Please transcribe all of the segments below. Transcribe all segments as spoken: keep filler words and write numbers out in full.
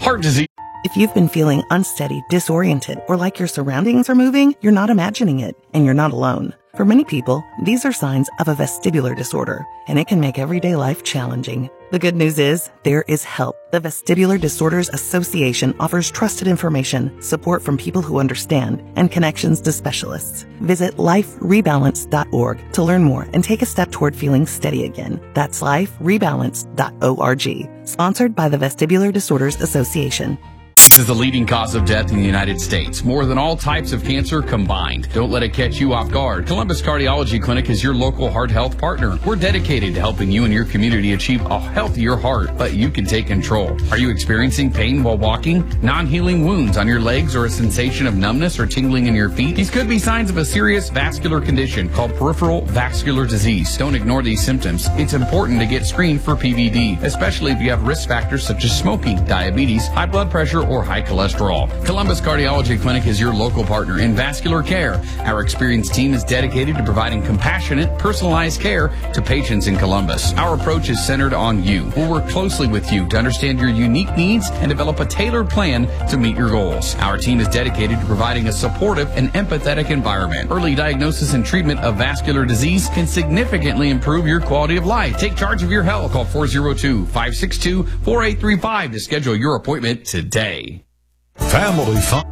heart disease. If you've been feeling unsteady, disoriented, or like your surroundings are moving, you're not imagining it, and you're not alone. For many people, these are signs of a vestibular disorder, and it can make everyday life challenging. The good news is, there is help. The Vestibular Disorders Association offers trusted information, support from people who understand, and connections to specialists. Visit life rebalance dot org to learn more and take a step toward feeling steady again. That's life rebalance dot org. Sponsored by the Vestibular Disorders Association. Is the leading cause of death in the United States, more than all types of cancer combined. Don't let it catch you off guard. Columbus Cardiology Clinic is your local heart health partner. We're dedicated to helping you and your community achieve a healthier heart, but you can take control. Are you experiencing pain while walking, non-healing wounds on your legs, or a sensation of numbness or tingling in your feet? These could be signs of a serious vascular condition called peripheral vascular disease. Don't ignore these symptoms. It's important to get screened for P V D, especially if you have risk factors such as smoking, diabetes, high blood pressure, or high cholesterol. Columbus Cardiology Clinic is your local partner in vascular care. Our experienced team is dedicated to providing compassionate, personalized care to patients in Columbus. Our approach is centered on you. We'll work closely with you to understand your unique needs and develop a tailored plan to meet your goals. Our team is dedicated to providing a supportive and empathetic environment. Early diagnosis and treatment of vascular disease can significantly improve your quality of life. Take charge of your health. Call four oh two, five six two, four eight three five to schedule your appointment today. Family fun.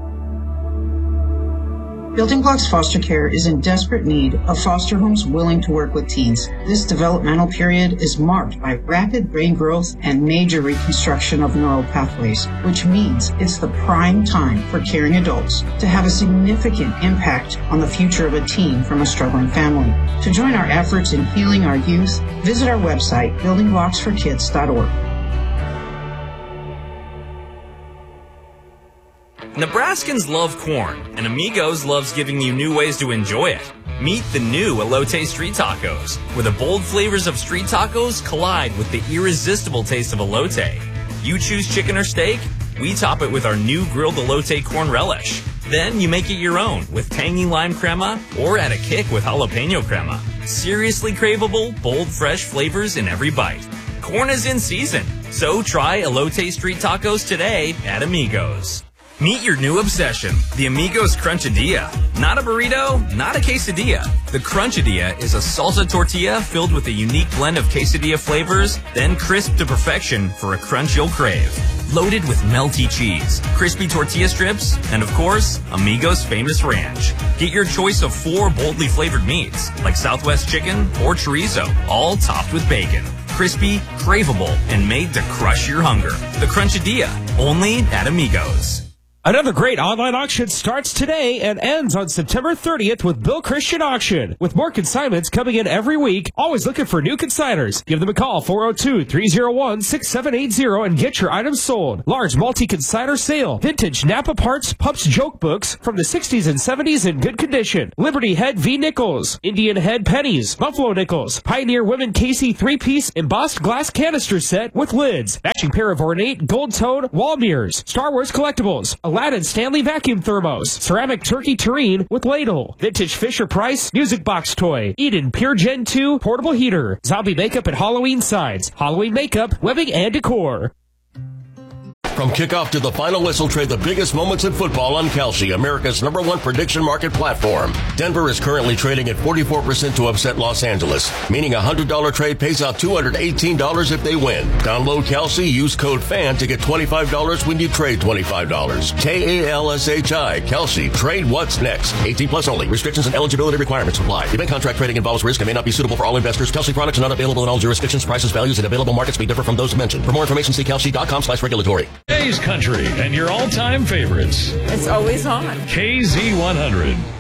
Building Blocks Foster Care is in desperate need of foster homes willing to work with teens. This developmental period is marked by rapid brain growth and major reconstruction of neural pathways, which means it's the prime time for caring adults to have a significant impact on the future of a teen from a struggling family. To join our efforts in healing our youth, visit our website, building blocks for kids dot org. Nebraskans love corn, and Amigos loves giving you new ways to enjoy it. Meet the new Elote Street Tacos, where the bold flavors of street tacos collide with the irresistible taste of elote. You choose chicken or steak, we top it with our new grilled elote corn relish. Then you make it your own with tangy lime crema or add a kick with jalapeno crema. Seriously craveable, bold, fresh flavors in every bite. Corn is in season, so try Elote Street Tacos today at Amigos. Meet your new obsession, the Amigos Crunchadilla. Not a burrito, not a quesadilla. The Crunchadilla is a salsa tortilla filled with a unique blend of quesadilla flavors, then crisped to perfection for a crunch you'll crave. Loaded with melty cheese, crispy tortilla strips, and of course, Amigos' famous ranch. Get your choice of four boldly flavored meats, like Southwest chicken or chorizo, all topped with bacon. Crispy, craveable, and made to crush your hunger. The Crunchadilla, only at Amigos. Another great online auction starts today and ends on September thirtieth with Bill Christian Auction. With more consignments coming in every week, always looking for new consigners. Give them a call, four oh two, three oh one, six seven eight zero, and get your items sold. Large multi-consigner sale. Vintage Napa Parts Pups joke books from the sixties and seventies in good condition. Liberty Head V nickels. Indian Head pennies. Buffalo nickels. Pioneer Women Casey three-piece embossed glass canister set with lids. Matching pair of ornate gold-toned wall mirrors. Star Wars collectibles. Aladdin Stanley vacuum thermos, ceramic turkey tureen with ladle, vintage Fisher-Price music box toy, Eden Pure Gen two portable heater, zombie makeup and Halloween sides, Halloween makeup, webbing, and decor. From kickoff to the final whistle, trade the biggest moments in football on Kalshi, America's number one prediction market platform. Denver is currently trading at forty-four percent to upset Los Angeles, meaning a one hundred dollars trade pays out two hundred eighteen dollars if they win. Download Kalshi, use code FAN to get twenty-five dollars when you trade twenty-five dollars. K A L S H I, Kalshi. Trade what's next. eighteen plus only. Restrictions and eligibility requirements apply. Event contract trading involves risk and may not be suitable for all investors. Kalshi products are not available in all jurisdictions. Prices, values, and available markets may differ from those mentioned. For more information, see kalshi dot com slash regulatory. Today's country and your all-time favorites. It's always on. K Z one hundred.